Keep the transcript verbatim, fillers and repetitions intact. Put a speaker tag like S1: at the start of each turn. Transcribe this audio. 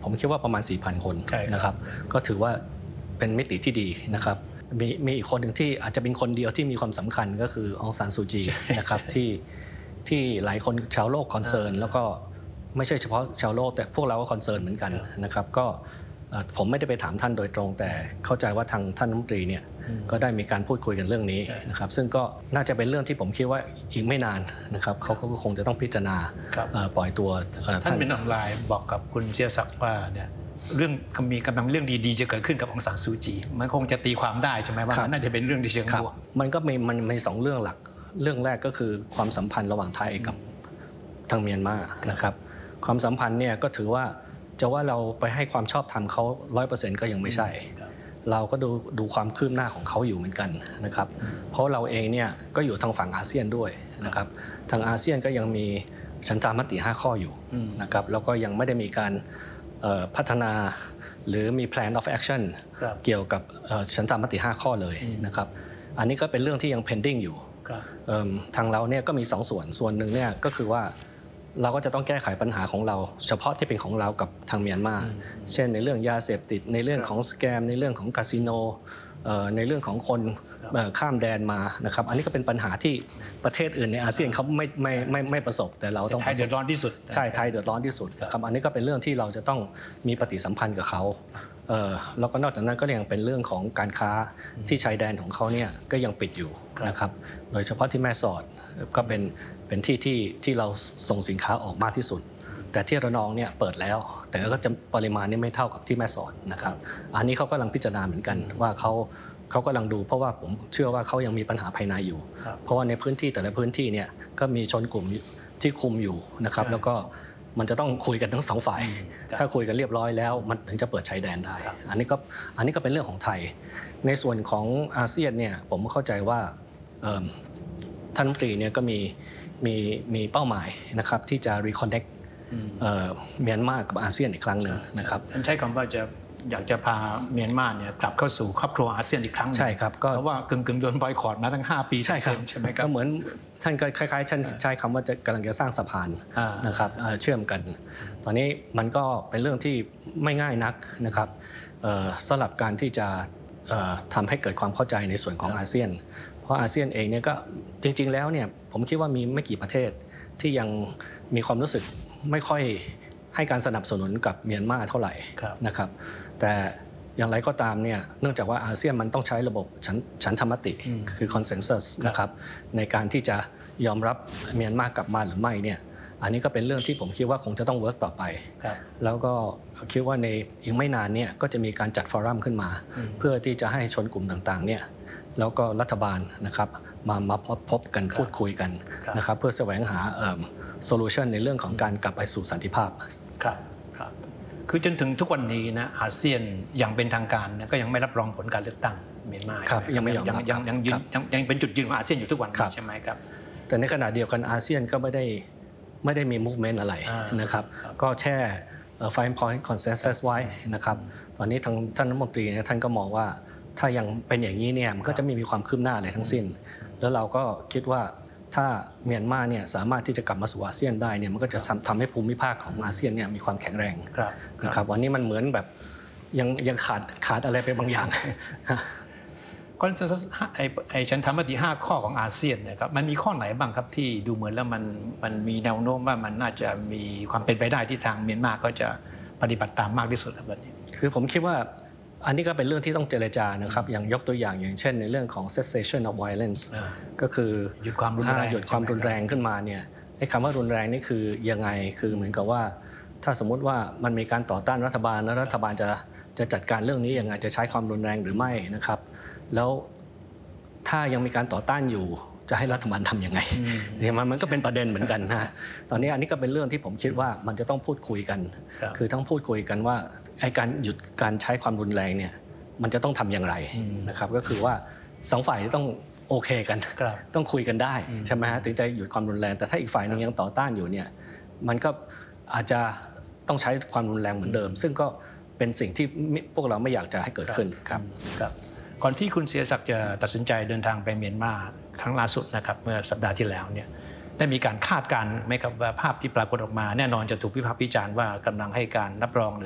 S1: ผมคิดว่าประมาณ สี่พัน คนนะครับก็ถือว่าเป็นมิติที่ดีนะครับมีมีอีกคนหนึ่งที่อาจจะเป็นคนเดียวที่มีความสำคัญก็คือองซานซูจีนะครับที่ที่หลายคนชาวโลกคอนเซิร์นแล้วก็ไม่ใช่เฉพาะชาวโลกแต่พวกเราก็คอนเซิร์นเหมือนกันนะครับก็ผมไม่ได้ไปถามท่านโดยตรงแต่เข้าใจว่าทางท่านรัฐมนตรีเนี่ยก็ได้มีการพูดคุยกันเรื่องนี้นะครับซึ่งก็น่าจะเป็นเรื่องที่ผมคิดว่าอีกไม่นานนะครับเขาก็คงจะต้องพิจารณาปล่อยตัว
S2: ท่านเป็นออนไลน์บอกกับคุณเสียศักดิ์ว่าเนี่ยเรื่องมีกำลังเรื่องดีๆจะเกิดขึ้นกับองซานซูจีมันคงจะตีความได้ใช่ไหมว่ามันน่าจะเป็นเรื่องที่เชิงบวก
S1: มันก็มีมันมีสองเรื่องหลักเรื่องแรกก็คือความสัมพันธ์ระหว่างไทยกับทางเมียนมานะครับความสัมพันธ์เนี่ยก็ถือว่าจะว่าเราไปให้ความชอบธรรมเขา ร้อยเปอร์เซ็นต์ ก็ยังไม่ใช่เราก็ดูดูความคืบหน้าของเขาอยู่เหมือนกันนะครับเพราะเราเองเนี่ยก็อยู่ทางฝั่งอาเซียนด้วยนะครับทางอาเซียนก็ยังมีฉันทามติห้าข้ออยู่นะครับแล้วก็ยังไม่ได้มีการพัฒนาหรือมี plan of action เกี่ยวกับฉันทามติห้าข้อเลยนะครับอันนี้ก็เป็นเรื่องที่ยัง pending อยู่ทางเราเนี่ยก็มีสองส่วนส่วนหนึ่งเนี่ยก็คือว่าเราก็จะต้องแก้ไขปัญหาของเราเฉพาะที่เป็นของเรากับทางเมียนมาเช่นในเรื่องยาเสพติดในเรื่องของสแกมในเรื่องของคาสิโนในเรื่องของคนข้ามแดนมานะครับอันนี้ก็เป็นปัญหาที่ประเทศอื่นในอาเซียนเขาไม่ไม่ไม่ไม่ประสบแต่เราต้อง
S2: ไทยเดือดร้อนที่สุด
S1: ใช่ไทยเดือดร้อนที่สุดครับอันนี้ก็เป็นเรื่องที่เราจะต้องมีปฏิสัมพันธ์กับเขาแล้วก็นอกจากนั้นก็ยังเป็นเรื่องของการค้าที่ชายแดนของเขาเนี่ยก็ยังปิดอยู่นะครับโดยเฉพาะที่แม่สอดก็เป็นเป็นที่ที่ที่เราส่งสินค้าออกมากที่สุดแต่ที่ระนองเนี่ยเปิดแล้วแต่ก็จะปริมาณนี้ไม่เท่ากับที่แม่สอดนะครับอันนี้เขากำลังพิจารณาเหมือนกันว่าเขาเขากำลังดูเพราะว่าผมเชื่อว่าเขายังมีปัญหาภายในอยู่เพราะว่าในพื้นที่แต่ละพื้นที่เนี่ยก็มีชนกลุ่มที่คุมอยู่นะครับแล้วก็มันจะต้องคุยกันทั้งสองฝ่ายถ้าคุยกันเรียบร้อยแล้วมันถึงจะเปิดชายแดนได้อันนี้ก็อันนี้ก็เป็นเรื่องของไทยในส่วนของอาเซียนเนี่ยผมเข้าใจว่าท่านรัฐมนตรีเนี่ยก็มีมีมีเป้าหมายนะครับที่จะ reconnect เมียนมากับอาเซียนอีกครั้งหนึ่งนะครับ
S2: ท่านใช้คำว่าจะอยากจะพาเมียนมาเนี่ยกลับเข้าสู่ครอบครัวอาเซียนอีกครั้ง
S1: ใช่ครับ
S2: ก็เพราะว่ากึ่งๆโดนบอยคอตมาตั้งห้าปี
S1: ใช่ครับ
S2: ใช่ไหมครับ
S1: ก็เหมือนท่านก็คล้ายๆท่านใช้คำว่าจะกำลังจะสร้างสะพานนะครับเชื่อมกันตอนนี้มันก็เป็นเรื่องที่ไม่ง่ายนักนะครับสำหรับการที่จะทำให้เกิดความเข้าใจในส่วนของอาเซียนเพราะอาเซียนเองเนี่ยก็จริงๆแล้วเนี่ยผมคิดว่ามีไม่กี่ประเทศที่ยังมีความรู้สึกไม่ค่อยให้การสนับสนุนกับเมียนมาเท่าไหร่นะครับแต่อย่างไรก็ตามเนี่ยเนื่องจากว่าอาเซียนมันต้องใช้ระบบฉันฉันทามติคือคอนเซนแซสนะครับในการที่จะยอมรับเมียนมากลับมาหรือไม่เนี่ยอันนี้ก็เป็นเรื่องที่ผมคิดว่าคงจะต้องเวิร์กต่อไปแล้วก็คิดว่าในอีกไม่นานเนี่ยก็จะมีการจัดฟอรัมขึ้นมาเพื่อที่จะให้ชนกลุ่มต่างๆเนี่ยแล้วก็รัฐบาลนะครับมามาพบพบกันพูดคุยกันนะครับเพื่อแสวงหาโซลูชันในเรื่องของการกลับไปสู่สันติภาพ
S2: ครับครับคือจนถึงทุกวันนี้นะอาเซียนอย่างเป็นทางการนะก็ยังไม่รับรองผลการเลือกตั้งเมียนมา
S1: ครับยังไม่ยอมรับ
S2: ยังยังยืนยังเป็นจุดยืนของอาเซียนอยู่ทุกวันใช่ไหมครับ
S1: แต่ในขณะเดียวกันอาเซียนก็ไม่ได้ไม่ได้มี movement อะไรนะครับก็แช่ five point consensus ไว้นะครับตอนนี้ทางท่านรัฐมนตรีเนี่ยท่านก็มองว่าถ้ายังเป็นอย่างนี้เนี่ยมันก็จะไม่มีความคืบหน้าอะไรทั้งสิ้นแล้วเราก็คิดว่าถ้าเมียนมาเนี่ยสามารถที่จะกลับมาสู่อาเซียนได้เนี่ยมันก็จะทำให้ภูมิภาคของอาเซียนเนี่ยมีความแข็งแรงนะครับวันนี้มันเหมือนแบบยังยังขาดขาดอะไรไปบางอย่าง
S2: คอนเซนแซสไอ้ไอ้ฉันทามติห้าข้อของอาเซียนนะครับมันมีข้อไหนบ้างครับที่ดูเหมือนแล้วมันมันมีแนวโน้มว่ามันน่าจะมีความเป็นไปได้ที่ทางเมียนมาก็จะปฏิบัติตามมากที่สุดแบบนี้
S1: คือผมคิดว่าอันนี้ก็เป็นเรื่องที่ต้องเจรจานะครับอย่างยกตัวอย่างอย่างเช่นในเรื่องของ cessation of violence ก็คือ
S2: หยุดความรุนแรง
S1: หยุดความรุนแรงขึ้นมาเนี่ยไอ้คำว่ารุนแรงนี่คือยังไงคือเหมือนกับว่าถ้าสมมุติว่ามันมีการต่อต้านรัฐบาลแล้วรัฐบาลจะจะจัดการเรื่องนี้ยังไงจะใช้ความรุนแรงหรือไม่นะครับแล้วถ้ายังมีการต่อต้านอยู่จะให้รัฐบาลทำยังไงเนี่ยมันมันก็เป็นประเด็นเหมือนกันนะตอนนี้อันนี้ก็เป็นเรื่องที่ผมคิดว่ามันจะต้องพูดคุยกันคือต้องพูดคุยกันว่าไอ้การหยุดการใช้ความรุนแรงเนี่ยมันจะต้องทำอย่างไรนะครับก็คือว่าสองฝ่ายต้องโอเคกันต้องคุยกันได้ใช่ไหมฮะถึงจะหยุดความรุนแรงแต่ถ้าอีกฝ่ายนึงยังต่อต้านอยู่เนี่ยมันก็อาจจะต้องใช้ความรุนแรงเหมือนเดิมซึ่งก็เป็นสิ่งที่พวกเราไม่อยากจะให้เกิดขึ้นครับ
S2: ก่อนที่คุณเสียศักดิ์จะตัดสินใจเดินทางไปเมียนมาครั้งล่าสุดนะครับเมื่อสัปดาห์ที่แล้วเนี่ยได้มีการคาดการณ์ไหมครับว่าภาพที่ปรากฏออกมาแน่นอนจะถูกวิพากษ์วิจารณ์ว่ากำลังให้การรับรอง